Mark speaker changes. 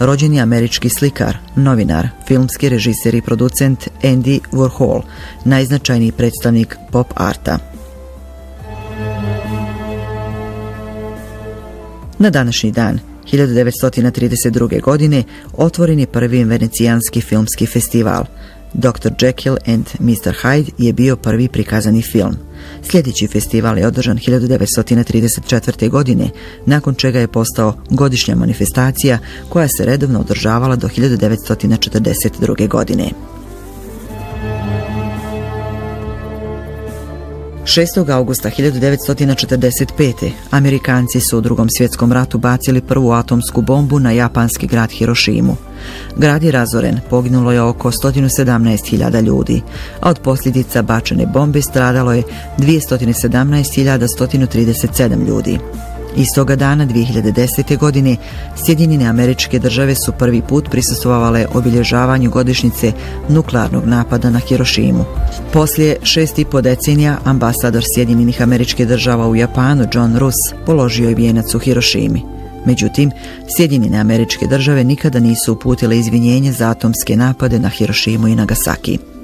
Speaker 1: rođen je američki slikar, novinar, filmski režiser i producent Andy Warhol, najznačajniji predstavnik pop arta. Na današnji dan, 1932. godine, otvoren je prvi venecijanski filmski festival. Dr. Jekyll and Mr. Hyde je bio prvi prikazani film. Sljedeći festival je održan 1934. godine, nakon čega je postao godišnja manifestacija koja se redovno održavala do 1942. godine. 6. augusta 1945. Amerikanci su u Drugom svjetskom ratu bacili prvu atomsku bombu na japanski grad Hirošimu. Grad je razoren, poginulo je oko 117.000 ljudi, a od posljedica bačene bombe stradalo je 217.137 ljudi. Istoga dana 2010. godine Sjedinjene Američke Države su prvi put prisustvovale obilježavanju godišnjice nuklearnog napada na Hirošimu. Poslije 6,5 decenija ambasador Sjedinjenih Američkih Država u Japanu John Roos položio je vijenac u Hirošimi. Međutim, Sjedinjene Američke Države nikada nisu uputile izvinjenje za atomske napade na Hirošimu i Nagasaki.